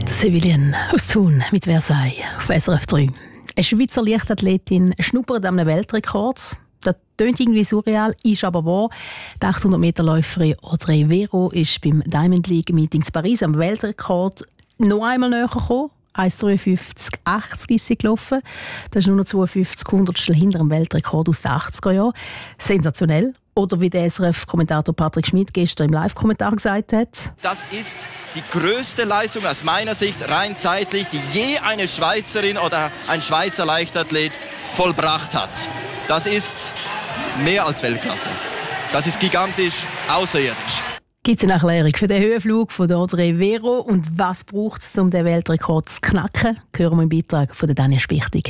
Sevilien aus Thun mit Versailles auf SRF 3. Eine Schweizer Leichtathletin schnuppert an einem Weltrekord. Das klingt irgendwie surreal, ist aber wahr. Die 800-Meter-Läuferin Audrey Vero ist beim Diamond League Meeting in Paris am Weltrekord noch einmal näher gekommen. 1,53,80 ist sie gelaufen. Das ist nur noch 52 Hundertstel hinter dem Weltrekord aus den 80er Jahren. Sensationell. Oder wie der SRF-Kommentator Patrick Schmidt gestern im Live-Kommentar gesagt hat: Das ist die größte Leistung aus meiner Sicht, rein zeitlich, die je eine Schweizerin oder ein Schweizer Leichtathlet vollbracht hat. Das ist mehr als Weltklasse. Das ist gigantisch, außerirdisch. Gibt es eine Erklärung für den Höhenflug von Audrey Vero? Und was braucht es, um den Weltrekord zu knacken? Hören wir im Beitrag von Daniel Spichtig.